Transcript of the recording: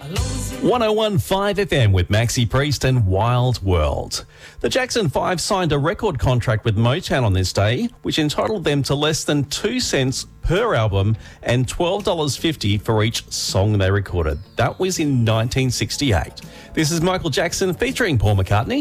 101.5 FM with Maxi Priest and Wild World. The Jackson 5 signed a record contract with Motown on this day, which entitled them to less than 2 cents per album and $12.50 for each song they recorded. That was in 1968. This is Michael Jackson featuring Paul McCartney.